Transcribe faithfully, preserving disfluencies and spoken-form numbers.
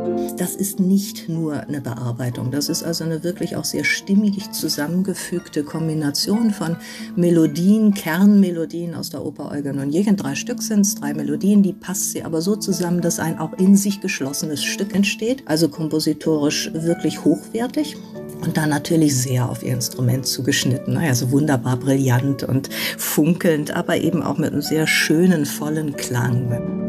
Das ist nicht nur eine Bearbeitung, das ist also eine wirklich auch sehr stimmig zusammengefügte Kombination von Melodien, Kernmelodien aus der Oper Eugen Onegin. Drei Stück sind es, drei Melodien, die passt sie aber so zusammen, dass ein auch in sich geschlossenes Stück entsteht, also kompositorisch wirklich hochwertig. Und dann natürlich sehr auf ihr Instrument zugeschnitten, also wunderbar brillant und funkelnd, aber eben auch mit einem sehr schönen, vollen Klang.